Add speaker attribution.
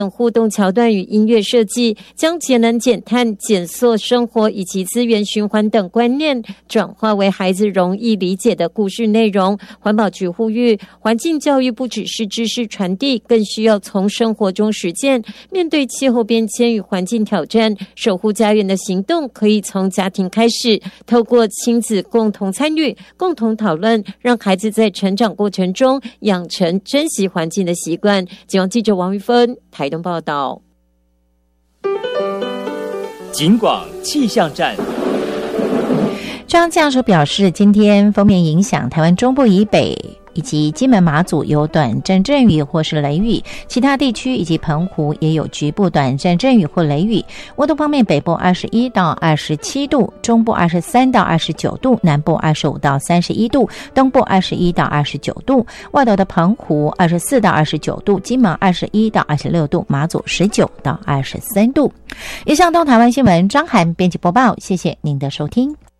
Speaker 1: 互动桥段与音乐设计，将节能减碳、减塑生活以及资源循环等观念转化为孩子容易理解的故事内容。环保局呼吁，环境教育不只是知识传递，更需要从生活中实践。面对气候变迁与环境挑战，守护家园的行动可以从家庭开始，透过亲子共同参与、共同讨论，让孩子在成长过程中养成珍惜环境的习惯。警方记者王玉芬台东报道。
Speaker 2: 警广气象站。
Speaker 3: 中央气象署表示，今天锋面影响台湾中部以北以及金门马祖有短暂阵雨或是雷雨，其他地区以及澎湖也有局部短暂阵雨或雷雨。温度方面，北部21到27度，中部23到29度，南部25到31度，东部21到29度，外岛的澎湖24到29度，金门21到26度，马祖19到23度。以上东台湾新闻，张涵编辑播报，谢谢您的收听。